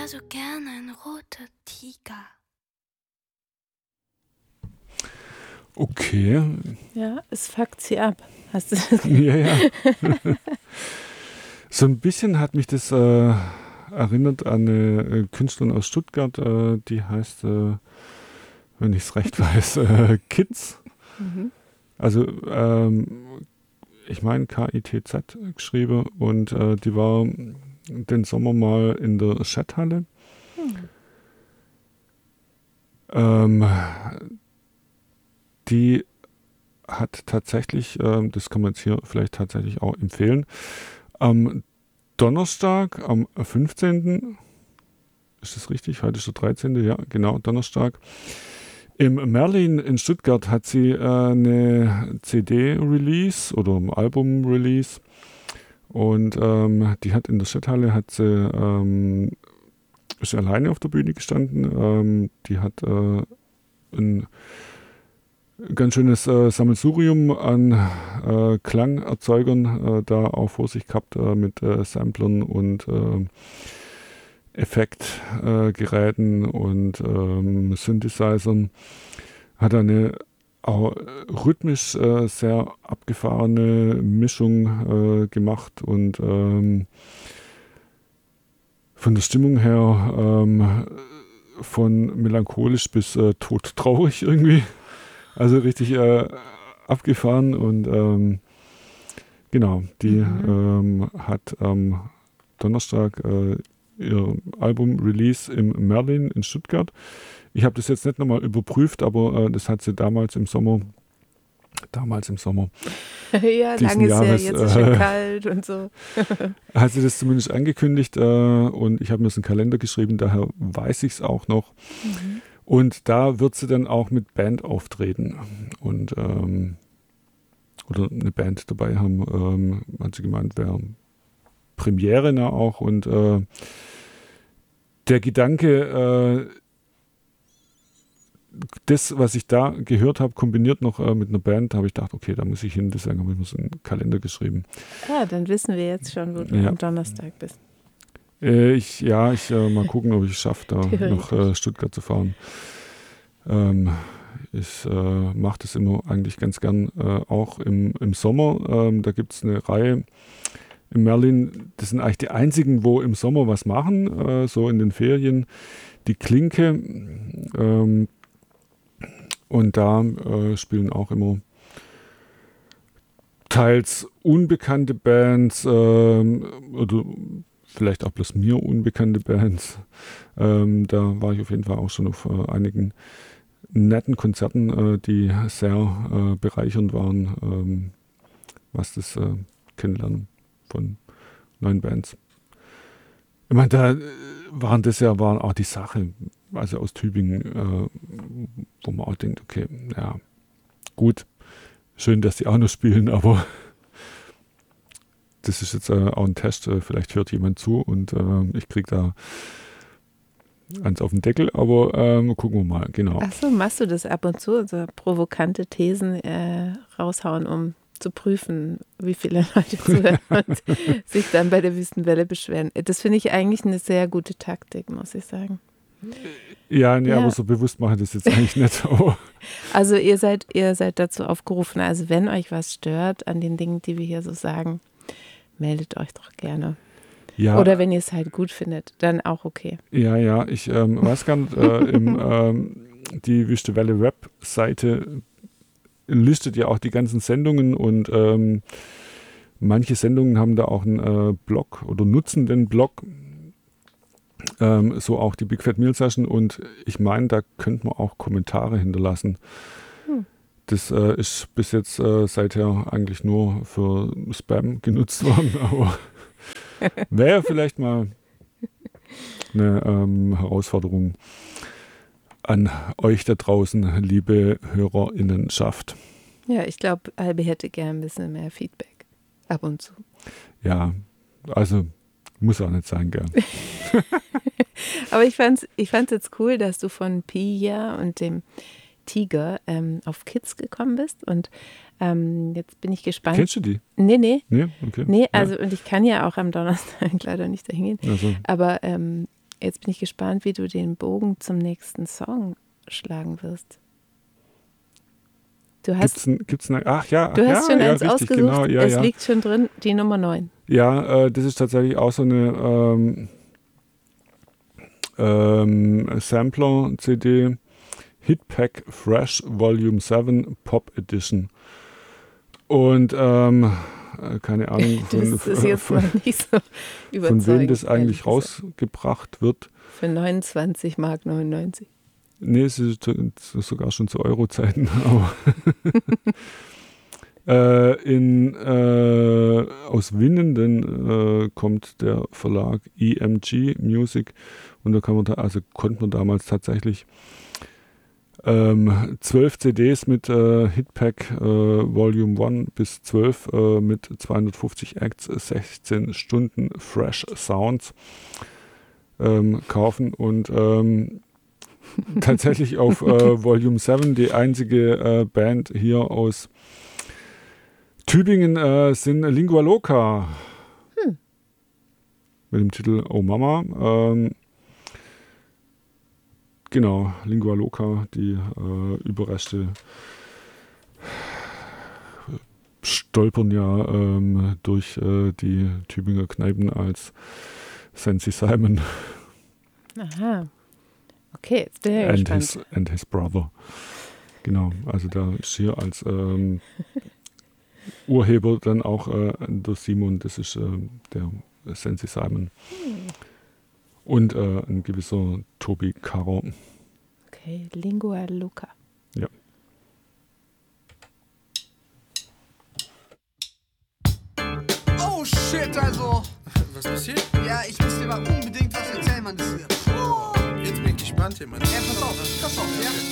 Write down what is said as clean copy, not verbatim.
so gern ein roter Tiger. Okay. Ja, es fuckt sie ab. Hast du das? Ja. So ein bisschen hat mich das erinnert an eine Künstlerin aus Stuttgart, die heißt, wenn ich es recht weiß, Kitz. Mhm. Also, ich meine KITZ geschrieben und die war den Sommer mal in der Chathalle. Die hat tatsächlich, das kann man jetzt hier vielleicht tatsächlich auch empfehlen, am Donnerstag, am 15. Ist das richtig? Heute ist der 13. Ja, genau, Donnerstag. Im Merlin in Stuttgart hat sie eine CD-Release oder ein Album-Release und die hat in der Stadthalle ist alleine auf der Bühne gestanden. Die hat ein ganz schönes Sammelsurium an Klangerzeugern da auch vor sich gehabt mit Samplern und Effektgeräten und Synthesizern. Hat eine auch rhythmisch sehr abgefahrene Mischung gemacht und von der Stimmung her von melancholisch bis todtraurig irgendwie. Also richtig abgefahren und genau, die hat am Donnerstag ihr Album-Release im Merlin in Stuttgart. Ich habe das jetzt nicht nochmal überprüft, aber das hat sie damals im Sommer Ja, lang ist ja, jetzt ist schon kalt und so. Hat sie das zumindest angekündigt und ich habe mir das in den Kalender geschrieben, daher weiß ich es auch noch. Mhm. Und da wird sie dann auch mit Band auftreten und oder eine Band dabei haben, hat sie gemeint, wäre Premiere da auch und der Gedanke, das, was ich da gehört habe, kombiniert noch mit einer Band, habe ich gedacht, okay, da muss ich hin, deswegen habe ich mir so einen Kalender geschrieben. Ja, dann wissen wir jetzt schon, wo du am Donnerstag bist. Ich mal gucken, ob ich es schaffe, da nach Stuttgart zu fahren. Ich mache das immer eigentlich ganz gern, auch im Sommer. Da gibt es eine Reihe in Merlin, das sind eigentlich die einzigen, wo im Sommer was machen, so in den Ferien. Die Klinke und da spielen auch immer teils unbekannte Bands oder vielleicht auch bloß mir unbekannte Bands. Da war ich auf jeden Fall auch schon auf einigen netten Konzerten, die sehr bereichernd waren, was das Kennenlernen von neuen Bands. Ich meine, da waren auch die Sachen, also aus Tübingen, wo man auch denkt, okay, ja, gut, schön, dass die auch noch spielen, aber das ist jetzt auch ein Test, vielleicht hört jemand zu und ich kriege da eins auf den Deckel, aber gucken wir mal, genau. Achso, machst du das ab und zu, so provokante Thesen raushauen, um zu prüfen, wie viele Leute zuhören und sich dann bei der Wüstenwelle beschweren. Das finde ich eigentlich eine sehr gute Taktik, muss ich sagen. Ja, aber so bewusst mache ich das jetzt eigentlich nicht. Also ihr seid dazu aufgerufen, also wenn euch was stört an den Dingen, die wir hier so sagen, meldet euch doch gerne. Ja. Oder wenn ihr es halt gut findet, dann auch okay. Ja, ich weiß gar nicht, die Wüste Welle Webseite listet ja auch die ganzen Sendungen und manche Sendungen haben da auch einen Blog oder nutzen den Blog, so auch die Big Fat Meal Session und ich meine, da könnte man auch Kommentare hinterlassen. Das ist bis jetzt seither eigentlich nur für Spam genutzt worden, aber wäre vielleicht mal eine Herausforderung an euch da draußen, liebe HörerInnenschaft. Ja, ich glaube, Albi hätte gern ein bisschen mehr Feedback. Ab und zu. Ja, also muss auch nicht sein, gern. Aber ich fand's jetzt cool, dass du von Pia und dem Tiger auf Kids gekommen bist und jetzt bin ich gespannt. Kennst du die? Nee. Okay. Nee, also und ich kann ja auch am Donnerstag leider nicht dahin gehen. Also. Aber Jetzt bin ich gespannt, wie du den Bogen zum nächsten Song schlagen wirst. Du hast, Gibt's ach ja, du hast schon eins richtig, ausgesucht, genau, es liegt schon drin, die Nummer 9. Ja, das ist tatsächlich auch so eine Sampler-CD, Hitpack Fresh Volume 7 Pop Edition. Und keine Ahnung, Das ist jetzt mal nicht so überzeugend. von wem das eigentlich rausgebracht wird. Für 29,99 Mark. Nee, es ist sogar schon zu Euro-Zeiten. Aus Winnenden kommt der Verlag EMG Music und da konnte man damals tatsächlich 12 CDs mit Hitpack Volume 1 bis 12 mit 250 Acts, 16 Stunden Fresh Sounds kaufen und tatsächlich auf Volume 7 die einzige Band hier aus Tübingen sind Lingua Loca mit dem Titel Oh Mama. Genau, Lingua Loca, die Überreste stolpern ja durch die Tübinger Kneipen als Sensi Simon. Aha. Okay, jetzt bin ich gespannt. And his brother. Genau, also da ist hier als Urheber dann auch der Simon, das ist der Sensi Simon. Und ein gewisser Tobi Carro. Okay, Lingua Loca. Ja. Oh shit, also. Was passiert? Ja, ich muss dir mal unbedingt was erzählen, Mann. Das ist, Jetzt bin ich gespannt hier, Mann. pass auf, ja.